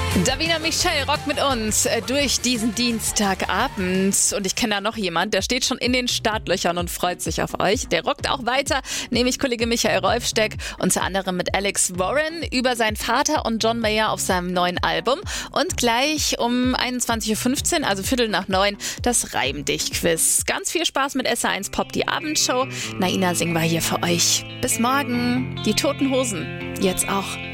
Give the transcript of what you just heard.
Davina Michelle rockt mit uns durch diesen Dienstagabend. Und ich kenne da noch jemand, der steht schon in den Startlöchern und freut sich auf euch. Der rockt auch weiter, nämlich Kollege Michael Rolfsteck, unter anderem mit Alex Warren über seinen Vater und John Mayer auf seinem neuen Album. Und gleich um 21.15 Uhr, also 8:45, das Reim-Dich-Quiz. Ganz viel Spaß mit SR1 Pop, die Abendshow. Naina singen wir hier für euch. Bis morgen. Die Toten Hosen. Jetzt auch.